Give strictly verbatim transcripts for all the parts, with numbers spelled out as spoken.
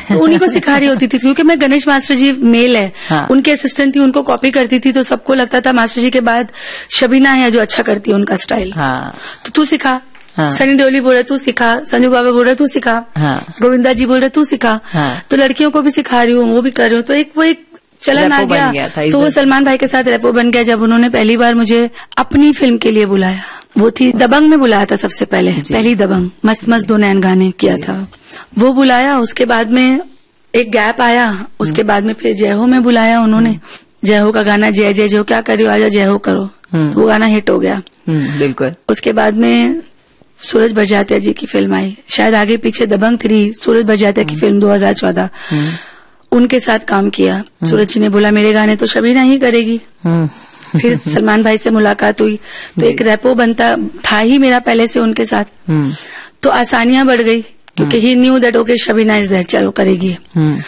तो उन्हीं को सिखा रही होती थी, क्योंकि मैं गणेश मास्टर जी मेल है, हाँ। उनके असिस्टेंट थी, उनको कॉपी करती थी, तो सबको लगता था मास्टर जी के बाद शबीना है जो अच्छा करती है उनका स्टाइल, हाँ। तो तू सिखा, हाँ। सनी देओल बोल रहे तू सिखा, संजू बाबा बोल रहे तू सिखा, हाँ। गोविंदा जी बोल रहे तू सिखा, हाँ। तो लड़कियों को भी सिखा रही हूँ, वो भी कर रही हूँ, तो एक वो एक चलन आ गया, गया तो वो सलमान भाई के साथ रेपो बन गया। जब उन्होंने पहली बार मुझे अपनी फिल्म के लिए बुलाया, वो थी दबंग में बुलाया था सबसे पहले, पहली दबंग, मस्त मस्त दो नैन गाने किया था, वो बुलाया। उसके बाद में एक गैप आया, उसके बाद में फिर जय हो में बुलाया उन्होंने, जय हो का गाना जय जय जो क्या करियो आजा जय हो करो, वो गाना हिट हो गया बिल्कुल। उसके बाद में सूरज बरजात्या जी की फिल्म आई, शायद आगे पीछे दबंग थ्री, सूरज बरजात्या की फिल्म दो हजार चौदह, उनके साथ काम किया। सूरज जी ने बोला मेरे गाने तो शबीना ही करेगी। फिर सलमान भाई से मुलाकात हुई, तो एक रेपो बनता था ही मेरा पहले से उनके साथ, तो आसानियां बढ़ गई, क्योंकि ही knew that okay Shabina is there, चलो करेगी।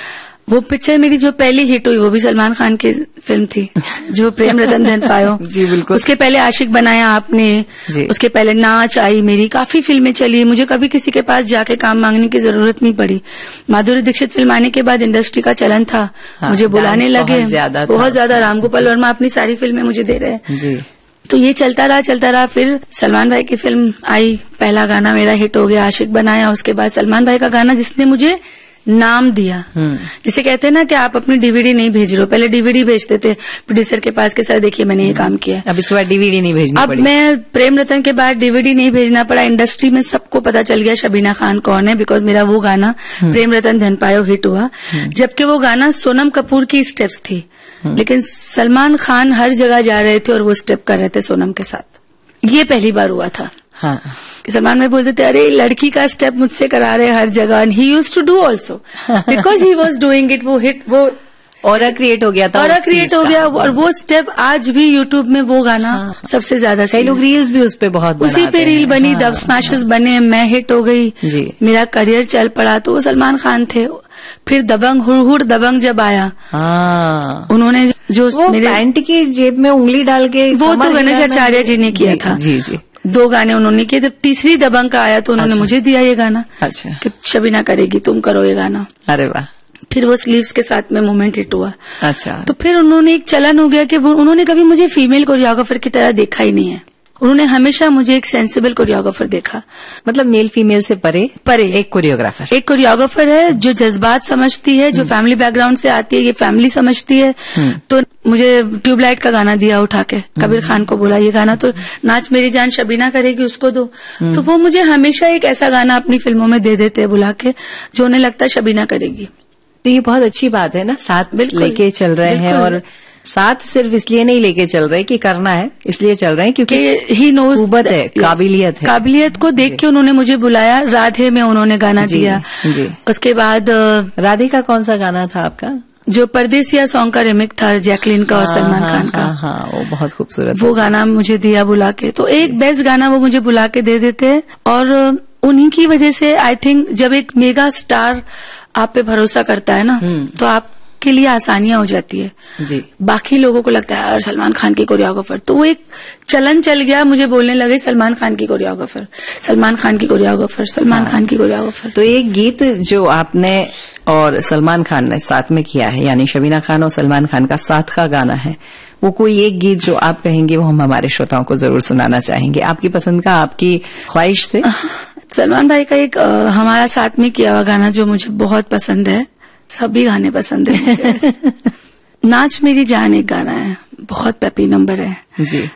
वो पिक्चर मेरी जो पहली हिट हुई वो भी सलमान खान की फिल्म थी, जो प्रेम रतन धन पायो। जी बिल्कुल। उसके पहले आशिक बनाया आपने, उसके पहले नाच आई मेरी, काफी फिल्में चली, मुझे कभी किसी के पास जाके काम मांगने की जरूरत नहीं पड़ी। माधुरी दीक्षित फिल्म आने के बाद इंडस्ट्री का चलन था, हाँ, मुझे बुलाने लगे बहुत ज्यादा, राम गोपाल वर्मा अपनी सारी फिल्में मुझे दे रहे हैं, तो ये चलता रहा चलता रहा। फिर सलमान भाई की फिल्म आई, पहला गाना मेरा हिट हो गया, आशिक बनाया। उसके बाद सलमान भाई का गाना जिसने मुझे नाम दिया, जिसे कहते हैं ना कि आप अपनी डीवीडी नहीं भेज रहे हो, पहले डीवीडी भेजते थे प्रोड्यूसर के पास के साथ, देखिए मैंने ये काम किया, अब इस बार डीवीडी नहीं भेजनी अब पड़ी। मैं प्रेम रतन के बाद डीवीडी नहीं भेजना पड़ा, इंडस्ट्री में सबको पता चल गया शबीना खान कौन है, बिकॉज मेरा वो गाना प्रेम रतन धन पायो हिट हुआ, जबकि वो गाना सोनम कपूर की स्टेप्स थी, लेकिन सलमान खान हर जगह जा रहे थे और वो स्टेप कर रहे थे सोनम के साथ। ये पहली बार हुआ था, हाँ। सलमान भाई बोलते थे अरे लड़की का स्टेप मुझसे करा रहे हर जगह, and he used to do also because he was doing it, वो हिट, वो ऑरा क्रिएट हो गया था, ऑरा क्रिएट हो गया, और वो स्टेप आज भी यूट्यूब में वो गाना हाँ। सबसे ज्यादा, कई लोग रील्स भी उस पे बहुत उसी पे रील बनी, हाँ, दब स्मैशेस हाँ। बने, मैं हिट हो गई, मेरा करियर चल पड़ा, तो वो सलमान खान थे। फिर दबंग हुड़ हुड़ दबंग जब आया, हाँ। उन्होंने जो वो मेरे पैंट की जेब में उंगली डाल के, वो तो गणेश आचार्य जी ने किया था, जी जी, दो गाने उन्होंने किए। जब तीसरी दबंग का आया तो उन्होंने अच्छा। मुझे दिया ये गाना, अच्छा, कि शबीना करेगी, तुम करो ये गाना। अरे वाह। फिर वो स्लीव्स के साथ में मोमेंट हिट हुआ, अच्छा। तो फिर उन्होंने एक चलन हो गया कि वो उन्होंने कभी मुझे फीमेल कोरियोग्राफर की तरह देखा ही नहीं है, उन्होंने हमेशा मुझे एक सेंसिबल कोरियोग्राफर देखा, मतलब मेल फीमेल से परे परे एक कोरियोग्राफर, एक कोरियोग्राफर है जो जज्बात समझती है, जो फैमिली बैकग्राउंड से आती है, ये फैमिली समझती है। तो मुझे ट्यूबलाइट का गाना दिया उठा के, कबीर खान को बोला ये गाना तो नाच मेरी जान शबीना करेगी, उसको दो, तो वो मुझे हमेशा एक ऐसा गाना अपनी फिल्मों में दे देते हैं बुला के जो उन्हें लगता है शबीना करेगी। तो ये बहुत अच्छी बात है ना, साथ लेके चल रहे हैं, और साथ सिर्फ इसलिए नहीं लेके चल रहे कि करना है, इसलिए चल रहे हैं क्योंकि ही नोज है, काबिलियत है, काबिलियत को देख के उन्होंने मुझे बुलाया। राधे में उन्होंने गाना जी, दिया जी। उसके बाद राधे का कौन सा गाना था आपका, जो परदेसिया सॉन्ग का रिमिक था जैकलिन का और सलमान खान का, हाँ, हाँ, वो बहुत खूबसूरत, वो गाना मुझे दिया बुला के। तो एक बेस्ट गाना वो मुझे बुला के दे देते हैं, और उन्हीं की वजह से आई थिंक जब एक मेगा स्टार आप पे भरोसा करता है ना, तो आप के लिए आसानियां हो जाती है जी। बाकी लोगों को लगता है यार सलमान खान की कोरियोग्राफर, तो वो एक चलन चल गया, मुझे बोलने लगे सलमान खान की कोरियोग्राफर, सलमान खान की कोरियोग्राफर, सलमान हाँ। खान की कोरियोग्राफर। तो एक गीत जो आपने और सलमान खान ने साथ में किया है, यानी शबीना खान और सलमान खान का साथ का गाना है, वो कोई एक गीत जो आप कहेंगे वो हम हमारे श्रोताओं को जरूर सुनाना चाहेंगे, आपकी पसंद का, आपकी ख्वाहिश से? सलमान भाई का एक आ, हमारा साथ में किया हुआ गाना जो मुझे बहुत पसंद है, सभी गाने पसंद है नाच मेरी जान एक गाना है, बहुत पेपी नंबर है जी।